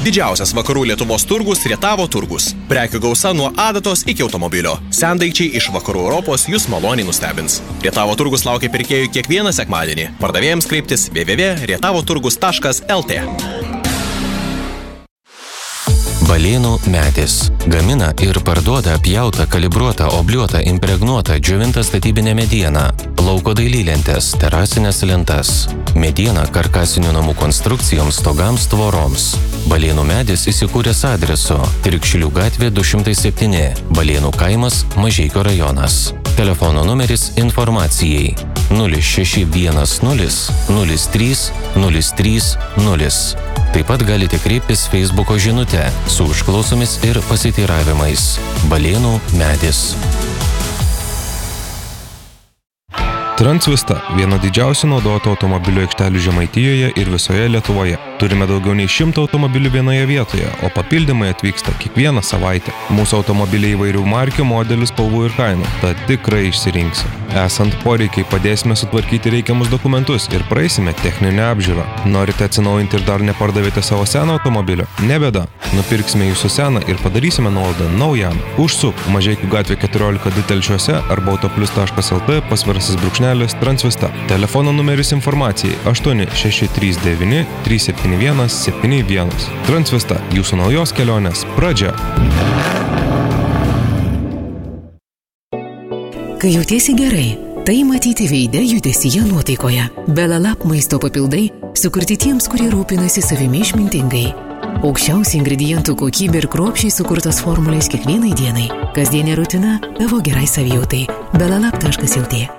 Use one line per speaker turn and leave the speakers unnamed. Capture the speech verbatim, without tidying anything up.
Didžiausias vakarų Lietuvos turgus Rietavo turgus. Prekių gausa nuo adatos iki automobilio. Sendaikčiai iš vakarų Europos jūs maloniai nustebins. Rietavo turgus laukia pirkėjų kiekvieną sekmadienį. Pardavėjams kreiptis w w w taškas rietavoturgus taškas l t.
Balėnų medis. Gamina ir parduoda pjautą, kalibruotą, obliuotą, impregnuotą, džiovintą statybinę medieną, lauko dailylentes, terasinės lentas. Mediena karkasinių namų konstrukcijoms, stogams, tvoroms. Balėnų medis įsikūręs adresu Tirkšlių gatvė du šimtai septyni, Balėnų kaimas, Mažeikio rajonas. Telefono numeris informacijai nulis šeši vienas nulis nulis trys nulis trys nulis. Taip pat galite kreiptis Facebooko žinute su užklausomis ir pasiteiravimais. Balėnų medis.
Transvista – viena didžiausių naudotų automobilių aikštelių Žemaitijoje ir visoje Lietuvoje. Turime daugiau nei šimtą automobilių vienoje vietoje, o papildymai atvyksta kiekvieną savaitę. Mūsų automobiliai įvairių markių, modelių, spalvų ir kainų, tad tikrai išsirinksi. Esant poreikiai, padėsime sutvarkyti reikiamus dokumentus ir praeisime techninę apžiūrą. Norite atsinaujinti ir dar nepardavėte savo seną automobilio? Ne bėda. Nupirksime jūsų seną ir padarysime nuolaidą naujam. Užsuk Mažeikių gatvė keturiolika du Telšiuose arba autoplius taškas l t pasvirasis brūkšnelis Transvista. Telefono numeris informacijai aštuoni šeši trys devyni trys septyni vienas septyni vienas. Transvista – jūsų naujos kelionės pradžia.
Kai jautiesi gerai, tai matyti veide, judesyje, nuotaikoje. Belalap maisto papildai sukurti tiems, kurie rūpinasi savimi išmintingai. Aukščiausia ingredientų kokybė ir kruopščiai sukurtos formulės kiekvienai dienai. Kasdienė rutina tavo gerai savijautai. belalap taškas l t.